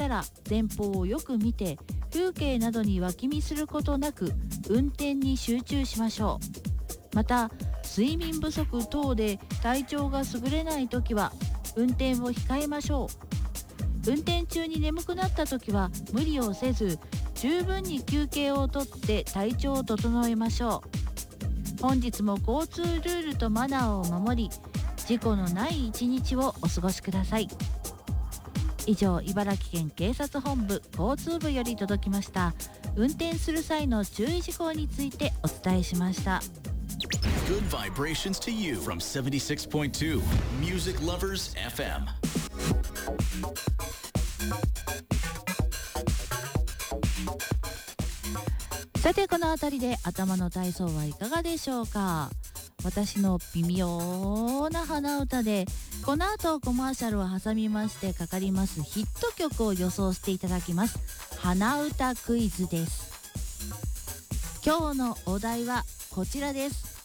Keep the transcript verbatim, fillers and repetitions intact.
ら前方をよく見て、風景などに脇見することなく運転に集中しましょう。また睡眠不足等で体調が優れないときは運転を控えましょう。運転中に眠くなったときは無理をせず、十分に休憩をとって体調を整えましょう。本日も交通ルールとマナーを守り、事故のない一日をお過ごしください。以上、茨城県警察本部交通部より届きました。運転する際の注意事項についてお伝えしました。 Good vibrations to you from セブンティシックスポイントツー Music Lovers エフエム。 さて、この辺りで頭の体操はいかがでしょうか。私の微妙な鼻歌でこの後コマーシャルを挟みましてかかりますヒット曲を予想していただきます。鼻歌クイズです。今日のお題はこちらです。